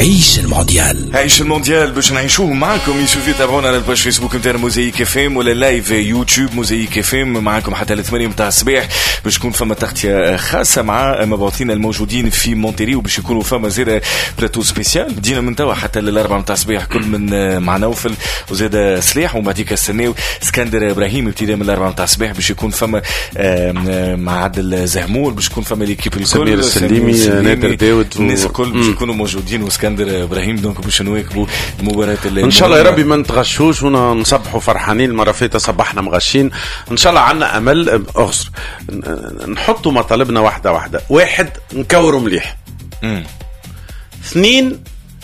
عيش المونديال. عيش المونديال باش نعيشوه معكم. يسوفي تابعونا على الباج فيسبوك نتاع موزايك اف ام ولا لايف يوتيوب موزايك اف ام معكم حتى ل 8 متاع الصباح باش تكون فما تغطية خاصة مع مبعوثينا الموجودين في مونتيري وباش يكونوا فما زيادة بلاتو سبيسيال. بدينا من توا حتى للأربعة متاع الصباح كل من مع نوفل وزيادة سلاح وبعديك استناو اسكندر ابراهيم ابتداء من الأربعة متاع الصباح باش يكون فما مع عادل زهمور باش يكون فما ليكيب الكل سمير السليمي نادر داود الناس الكل باش يكونوا موجودين واسكندر ابراهيم. دونك باش نواكبوا المباراة ان شاء الله يا ربي ما نتغشوش ونصبحوا فرحانين. المره فاتت صبحنا مغشين. ان شاء الله عنا امل اغصر نحطوا مطالبنا واحده. واحد نكوروا مليح. 2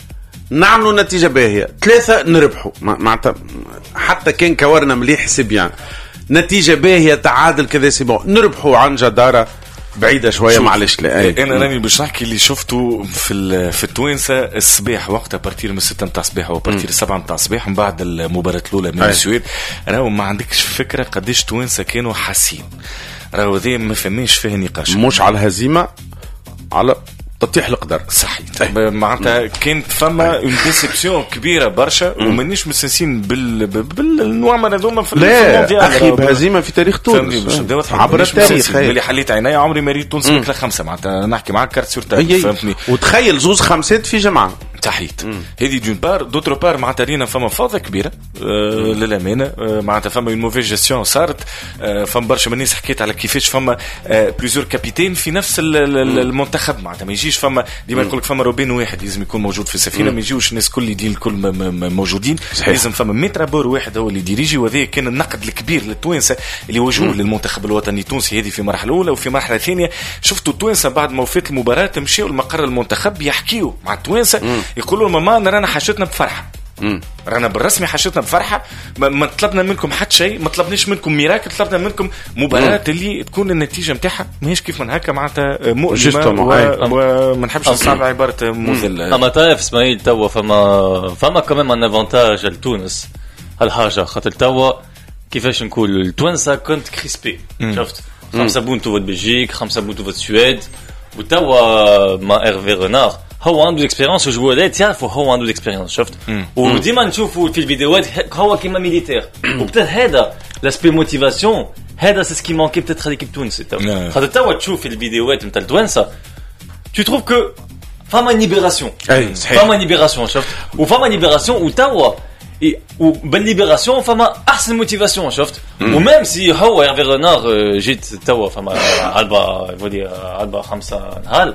نعملوا نتيجه باهيه. 3 نربحوا معناتها حتى كان كورنا مليح سبيان نتيجه باهيه تعادل كذا سيبون نربحوا عن جداره بعيدة شوية معلش. لا أنا راني باش نحكي اللي شفته في التوانسة الصباح وقتها بارتير من 6 متاع الصباح أو بارتير 7 متاع الصباح من بعد المباراة الأولى من السويد. راهو ما عندكش فكرة قديش توانسة كانوا حاسين. راهو ذي ما فماش فيه نقاش مش على الهزيمة على تطيح القدر صحيح. معناتها كانت فما اون ديسيبسيون كبيره برشا ومانيش مسنسين بالنوع هذوما في المونديال. اخي بهزيمه في تاريخ تونس عبر التاريخ اللي حليت عيني عمري ما ريت تونس مثل 5 معناتها نحكي معاك كارت سورتال فهمتني. وتخيل 2 5 في جمعه تحيت. هذه دون بار دوتر بار معناتها رينا فما فوضى كبيره للامانه. معناتها فما اون موفي جيستيون صارت. فما برشا من الناس حكيت على كيفاش فما بليزيور كابيتين في نفس المنتخب. معناتها ما يجيش فما ديما يقول لك فما روبين واحد لازم يكون موجود في السفينه. ما يجيوش الناس كل يدير الكل موجودين. لازم فما مترابور واحد هو اللي يديريجي. وهذا كان النقد الكبير للتوانسه اللي وجهوه للمنتخب الوطني التونسي هذه في مرحله اولى. وفي مرحله ثانيه شفتوا التوانسه بعد ما وفات المباراه مشيوا لمقر المنتخب يحكيوا مع التوانسه يقولوا ماما رانا حاشتنا بفرحه. رانا بالرسمي حاشتنا بفرحه. ما طلبنا منكم حتى شيء. ما طلبناش منكم ميراكل. طلبنا منكم مباراه اللي تكون النتيجه نتاعها ماهيش كيف من هكا معناتها مؤلمه وما نحبش نصعب عباره مثل اما تعرف اسماعيل توا فما كمان ان افونتاج لتونس هالحاجه خاطر توا كيفاش نقول التوانسه كنت كريسبي. شفت 5 بونتو فوت بلجيك 5 بونتو فوت السويد وتوا ما ايرفي رونار هو عنده اكسبيرينس وجوالات يعرفوا هو عنده اكسبيرينس. شفت وديما نشوفوا في الفيديوهات هو كيما ميليتير وبتاع هذا لاسبي موتيفاسيون. هذا سي سكي مانكي بتاتر ليكيب تونس خاطر توا تشوف في الفيديوهات نتاع التوانسه tu trouves que فما ليبراسيون. فما ليبراسيون شفت وفما ليبراسيون وتوا وبالليبراسيون فما احسن موتيفاسيون. شفت وميم سي هو يرفي رونار جيت توا فما علبه فودي علبه 5 نهار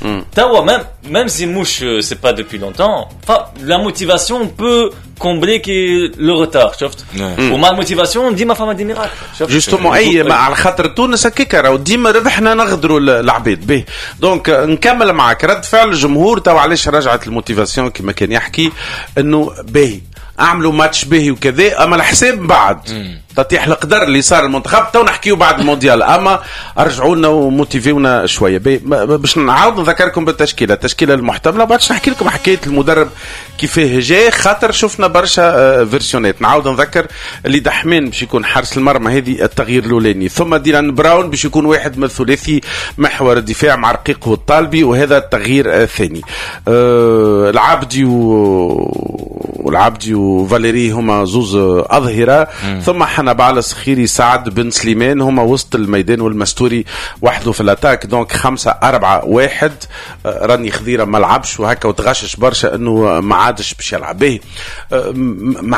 توا ميم سي موش سي با دوبي لونتون فلا موتيفاسيون بو كومبلي كي لو روتار. شفت ومع الموتيفاسيون ديما فما دي ميراكل. شفت جوستومون اي على خاطر تونس هكاكا راهو ديما ربحنا نغدروا العباد به. دونك نكمل معك رد فعل الجمهور توا علاش رجعت الموتيفاسيون كما كان يحكي انه باهي اعملوا ماتش باهي وكذا. اما الحساب بعد تطيح القدر اللي صار المنتخب تو نحكيو بعد المونديال. اما ارجعوا لنا وموتيفيونا شويه باش نعاود نذكركم التشكيله المحتمله. بعدش نحكي لكم حكايه المدرب كيفاه جاي خاطر شفنا برشا فيرسيونات. نعاود نذكر اللي دحمان باش يكون حارس المرمى هذه التغيير الاولاني. ثم ديلان براون باش يكون واحد من الثلاثي محور الدفاع مع رقيق والطالبي وهذا التغيير الثاني. العبدي وفاليري هما زوز أظهرة. ثم حنبال الصخيري سعد بن سليمان هما وسط الميدان والمستوري وحده في الاتاك. دونك 5-4-1. راني خضيرة ما لعبش وهكا وتغشش برشا انه ما عادش باش يلعب به.